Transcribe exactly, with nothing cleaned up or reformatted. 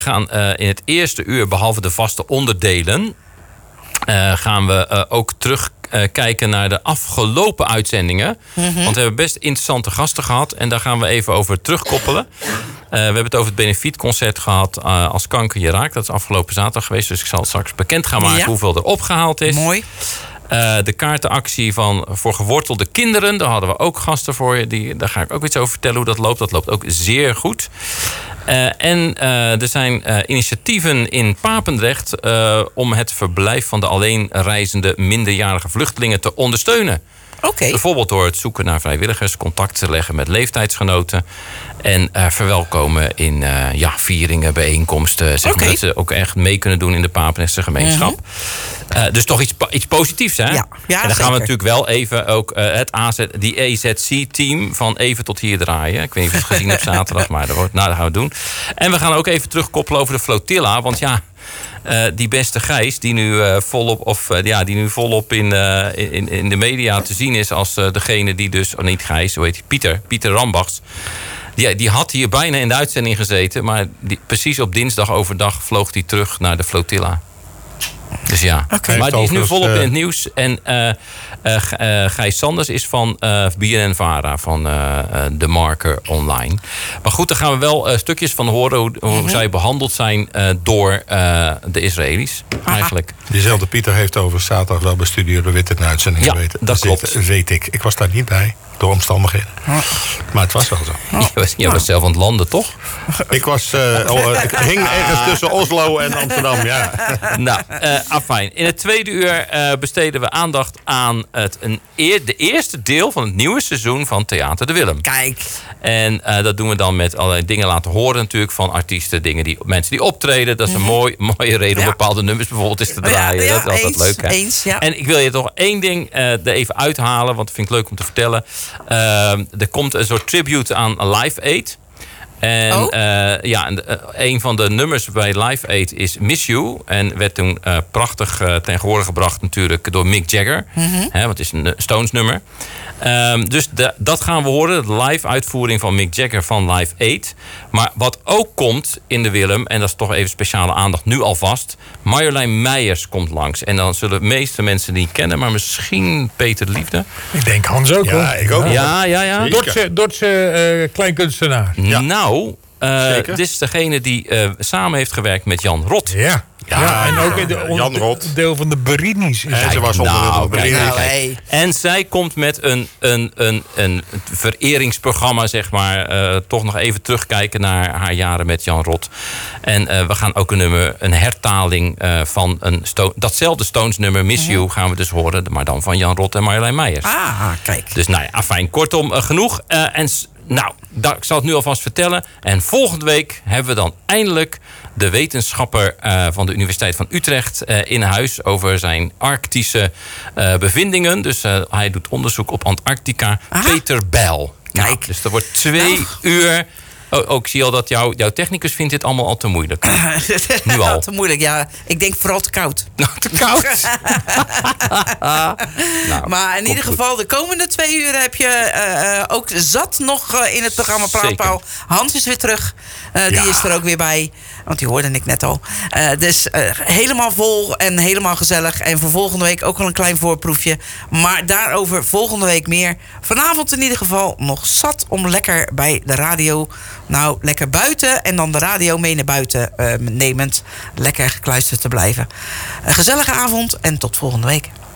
gaan uh, in het eerste uur, behalve de vaste onderdelen, Uh, gaan we uh, ook terugkijken uh, naar de afgelopen uitzendingen. Mm-hmm. Want we hebben best interessante gasten gehad. En daar gaan we even over terugkoppelen. Uh, we hebben het over het benefietconcert gehad uh, Als kanker je raakt. Dat is afgelopen zaterdag geweest. Dus ik zal straks bekend gaan maken ja. hoeveel er opgehaald is. Mooi. Uh, de kaartenactie van voor gewortelde kinderen. Daar hadden we ook gasten voor. Die, daar ga ik ook iets over vertellen hoe dat loopt. Dat loopt ook zeer goed. Uh, en uh, er zijn uh, initiatieven in Papendrecht uh, om het verblijf van de alleenreizende minderjarige vluchtelingen te ondersteunen. Okay. Bijvoorbeeld door het zoeken naar vrijwilligers, contact te leggen met leeftijdsgenoten en uh, verwelkomen in uh, ja, vieringen, bijeenkomsten. Zeg okay. maar, dat ze ook echt mee kunnen doen in de Papendrechtse gemeenschap. Mm-hmm. Uh, dus toch iets, iets positiefs, hè? Ja, ja, en dan zeker. gaan we natuurlijk wel even ook uh, het A Z, die E Z C-team van even tot hier draaien. Ik weet niet of je het gezien hebt zaterdag, maar dat, wordt, nou, dat gaan we doen. En we gaan ook even terugkoppelen over de flotilla, want ja, Uh, die beste Gijs, die nu uh, volop, of, uh, ja, die nu volop in, uh, in, in de media te zien is als uh, degene die dus, oh niet Gijs, hoe heet hij? Pieter, Pieter Rambachs. Die, die had hier bijna in de uitzending gezeten, maar die, precies op dinsdag overdag vloog hij terug naar de flotilla. Dus ja, okay. Maar die is nu volop in het nieuws. En uh, uh, uh, Gijs Sanders is van uh, B N N-Vara, van uh, uh, De Marker Online. Maar goed, daar gaan we wel uh, stukjes van horen hoe, hoe mm-hmm. zij behandeld zijn uh, door uh, de Israëli's. Eigenlijk. Diezelfde Pieter heeft over zaterdag wel bij Studio de Wit een uitzending ja, geweten. dat klopt. Zit, weet ik. Ik was daar niet bij, door omstandigheden. Maar het was wel zo. Je was, je was zelf aan het landen, toch? Ik was, uh, oh, ik hing ergens tussen Oslo en Amsterdam, ja. Nou, uh, afijn. In het tweede uur uh, besteden we aandacht aan het een eer, de eerste deel van het nieuwe seizoen van Theater de Willem. Kijk. En uh, dat doen we dan met allerlei dingen laten horen natuurlijk van artiesten, dingen die mensen die optreden. Dat is een mooi, mooie reden om ja. bepaalde nummers bijvoorbeeld eens te draaien. Ja, ja, dat is altijd leuk, hè? Eens, ja. En ik wil je toch één ding uh, er even uithalen, want dat vind ik leuk om te vertellen. Uh, er komt een soort tribute aan Live Aid. En oh. uh, ja, een van de nummers bij Live Aid is Miss You. En werd toen uh, prachtig uh, ten gehore gebracht natuurlijk door Mick Jagger. Mm-hmm. Hè, want het is een Stones nummer. Um, dus de, dat gaan we horen. De live uitvoering van Mick Jagger van Live Aid. Maar wat ook komt in de Willem, en dat is toch even speciale aandacht nu alvast. Marjolein Meijers komt langs. En dan zullen de meeste mensen die kennen, maar misschien Peter de Liefde. Ik denk Hans ook, ja, hoor. Ik ook. Ja, ja, ja. Dordtse, Dordtse uh, kleinkunstenaar. Ja. Nou, uh, dit is degene die uh, samen heeft gewerkt met Jan Rot. Ja. Ja, ja, en ook in de Jan Rot. deel van de Berini's. En ze was onderdeel nou, van de Berini's. Nou, hey. En zij komt met een, een, een, een vereringsprogramma, zeg maar. Uh, toch nog even terugkijken naar haar jaren met Jan Rot. En uh, we gaan ook een nummer, een hertaling uh, van een Sto- datzelfde Stones nummer, Miss You, gaan we dus horen. Maar dan van Jan Rot en Marjolein Meijers. Ah, kijk. Dus nou ja, fijn. Kortom, uh, genoeg. Uh, en nou, dat, ik zal het nu alvast vertellen. En volgende week hebben we dan eindelijk de wetenschapper uh, van de Universiteit van Utrecht uh, in huis over zijn arctische uh, bevindingen. Dus uh, hij doet onderzoek op Antarctica. Aha. Peter Bijl. Kijk. Nou, dus er wordt twee nou. uur. Oh, ook zie je al dat jouw, jouw technicus vindt dit allemaal al te moeilijk. Nu al. Te moeilijk, ja. Ik denk vooral te koud. Nou, te koud. nou, maar in ieder geval, de komende twee uur heb je uh, ook zat nog uh, in het programma Praatpaal. Hans is weer terug. Uh, die ja. is er ook weer bij. Want die hoorde ik net al. Uh, dus uh, helemaal vol en helemaal gezellig. En voor volgende week ook al een klein voorproefje. Maar daarover volgende week meer. Vanavond in ieder geval nog zat om lekker bij de radio. Nou, lekker buiten. En dan de radio mee naar buiten uh, nemend. Lekker gekluisterd te blijven. Een gezellige avond en tot volgende week.